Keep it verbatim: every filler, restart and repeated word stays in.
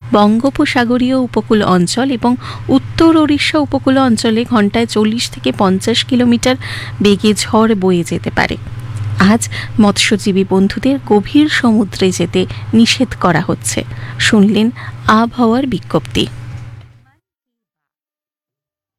বঙ্গোপসাগরীয় উপকূল অঞ্চল এবং উত্তর ওড়িশা উপকূল অঞ্চলে ঘন্টায় চল্লিশ থেকে পঞ্চাশ কিলোমিটার বেগে ঝড় বয়ে যেতে পারে। আজ মৎস্যজীবী বন্ধুদের গভীর সমুদ্রে যেতে নিষেধ করা হচ্ছে। শুনলেন আবহাওয়ার বিজ্ঞপ্তি।